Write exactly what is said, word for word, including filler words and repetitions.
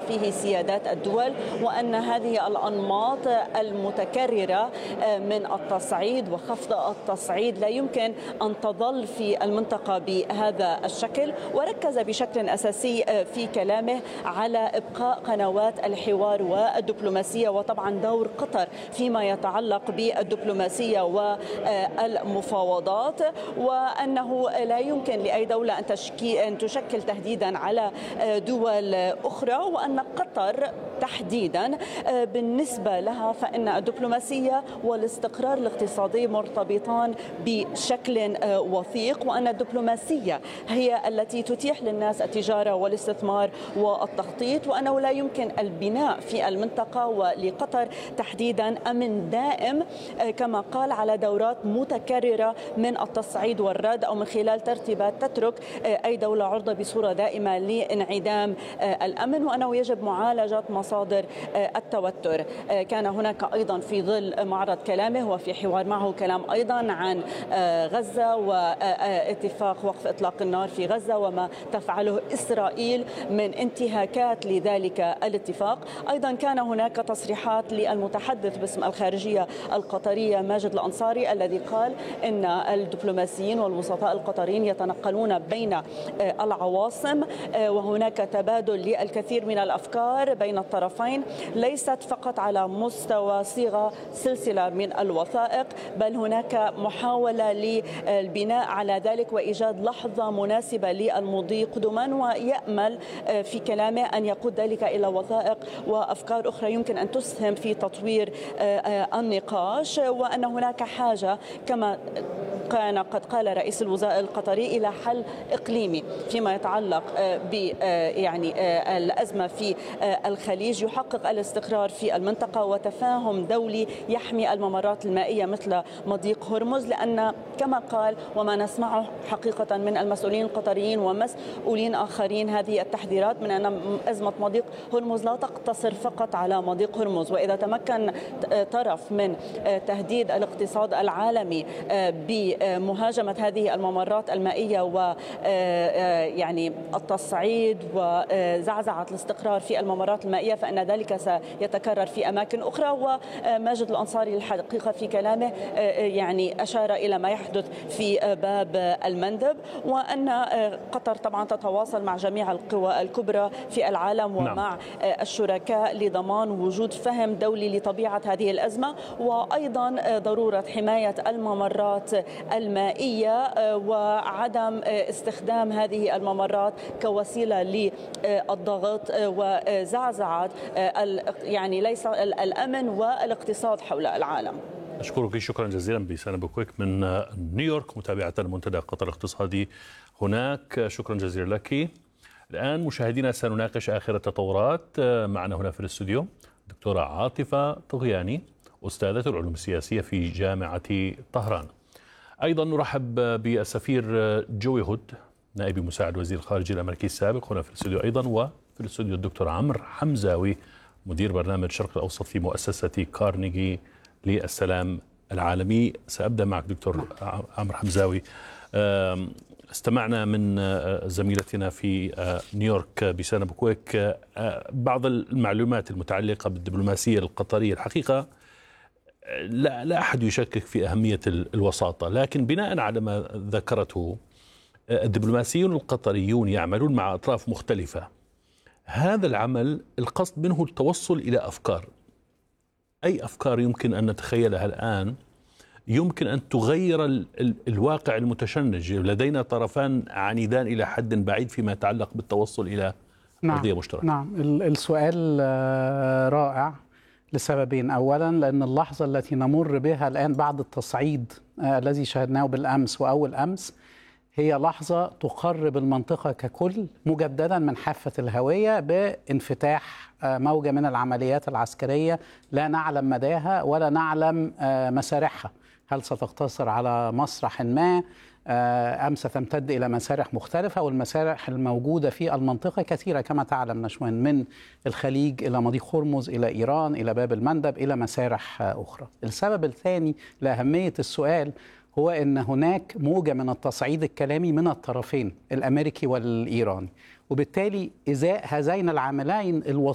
فيه سيادات الدول، وأن هذه الأنماط المتكررة من التصعيد وخفض التصعيد لا يمكن أن تظل في المنطقة بهذا الشكل. وركز بشكل أساسي في كلامه على إبقاء قنوات الحوار والدبلوماسية، وطبعا دور قطر فيما يتعلق بالدبلوماسية والمفاوضات، وأنه لا يمكن لأي دولة أن تشكل تهديدا على دول أخرى، وأن قطر تحديدا بالنسبة لها فإن الدبلوماسية والاستقرار الاقتصادي مرتبطان بشكل وثيق، وأن الدبلوماسية هي التي تتيح للناس التجارة والاستثمار والتخطيط، وأنه لا يمكن البناء في المنطقة ولقطر تحديدا أمن دائم كما قال على دورات متكررة من التصعيد والرد أو من خلال ترتيبات تترك أي دولة عرضة بصورة دائمة لانعدام الأمن، وأنه يجب معالجة مصادر التوتر. كان هناك أيضا في ظل معرض كلامه وفي حوار معه كلام أيضا عن غزة واتفاق وقف إطلاق النار في غزة وما تفعله إسرائيل من انتهاكات لذلك الاتفاق. أيضا كان هناك تصريحات للمتحدث باسم الخارجية القطرية ماجد الأنصاري الذي قال إن الدبلوماسيين والوسطاء القطريين يتنقلون بين العواصم، وهناك تبادل للكثير من الأفكار بين الطرفين، ليست فقط على مستوى صيغة سلسلة من الوثائق، بل هناك محاولة للبناء على ذلك وإيجاد لحظة مناسبة للمضي قدما، ويأمل في كلامه أن يقود ذلك إلى وثائق وأفكار أخرى يمكن أن تسهم في تطوير النقاش، وأن هناك حاجة كما كان قد قال رئيس الوزراء القطري إلى حل إقليمي فيما يتعلق ب يعني الأزمة في الخليج يحقق الاستقرار في المنطقة وتفاهم دولي يحمي الممرات المائية مثل مضيق هرمز، لأن كما قال وما نسمعه حقيقة من المسؤولين القطريين ومسؤولين آخرين هذه التحذيرات من أن أزمة مضيق هرمز لا تقتصر فقط على مضيق هرمز، وإذا تمكن طرف من تهديد الاقتصاد العالمي بمهاجمة هذه الممرات المائية و يعني التصعيد وزعزعة الاستقرار في الممرات المائية فإن ذلك سيتكرر في أماكن أخرى. وماجد الأنصاري الحقيقة في كلامه يعني أشار إلى ما يحدث في باب المندب، وأن قطر طبعا تتواصل مع جميع القوى الكبرى في العالم ومع نعم. الشركاء لضمان وجود فهم دولي لطبيعة هذه الأزمة، وأيضا ضرورة حماية الممرات المائية وعدم استخدام هذه الممرات كوسيلة للضغط وزعزعة يعني ليس الأمن والاقتصاد حول العالم. أشكرك شكرا جزيلا بسنة بكويك من نيويورك متابعة المنتدى قطر الاقتصادي هناك. شكرا جزيلا لك. الآن مشاهدينا سنناقش آخر التطورات. معنا هنا في الاستوديو دكتورة عاطفة طغياني أستاذة العلوم السياسية في جامعة طهران. أيضا نرحب بالسفير جوي هود نائب مساعد وزير الخارجية الأمريكي السابق هنا في الاستوديو أيضا، وفي الاستوديو الدكتور عمرو حمزاوي مدير برنامج الشرق الأوسط في مؤسسة كارنيجي للسلام العالمي. سأبدأ معك دكتور عمرو حمزاوي. استمعنا من زميلتنا في نيويورك بسنة بكويك بعض المعلومات المتعلقة بالدبلوماسية القطرية. الحقيقة لا, لا أحد يشكك في أهمية الوساطة، لكن بناء على ما ذكرته الدبلوماسيون القطريون يعملون مع أطراف مختلفة. هذا العمل القصد منه التوصل إلى أفكار. أي أفكار يمكن أن نتخيلها الآن يمكن أن تغير ال ال الواقع المتشنج. لدينا طرفان عنيدان إلى حد بعيد فيما يتعلق بالتوصل إلى نعم قضية مشتركة. نعم السؤال رائع لسببين. أولا لأن اللحظة التي نمر بها الآن بعد التصعيد آه الذي شاهدناه بالأمس وأول أمس هي لحظة تقرب المنطقة ككل مجددا من حافة الهوية بانفتاح آه موجة من العمليات العسكرية لا نعلم مداها ولا نعلم آه مسارحها. هل ستقتصر على مسرح ما أم ستمتد إلى مسارح مختلفة؟ والمسارح الموجودة في المنطقة كثيرة كما تعلم نشوان، من الخليج إلى مضيق هرمز إلى إيران إلى باب المندب إلى مسارح أخرى. السبب الثاني لأهمية السؤال هو أن هناك موجة من التصعيد الكلامي من الطرفين الأمريكي والإيراني، وبالتالي إزاء هذين العاملين الوسيط